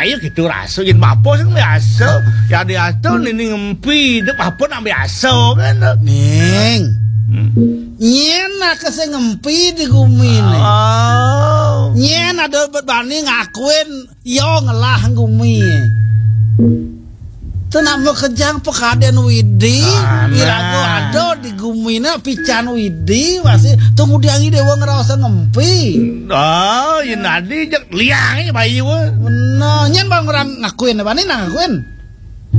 ayo gitu raso yen apa sing biasa. Ya diato nini ngempi dek apa nak biasa kan. Ning. Nyena kese ngempi di gumine. Oh. Nyena do berbanding ngakuin yo ngelah gumi. Tenang mau kejang pekaden Widi, irago ado di gumina pican Widi masih tunggu diangi dewa ngerasa ngempi. Oh, yen adi jek liang bayi we. Bener, nyen bang orang ngakuin, apa nih ngakuin?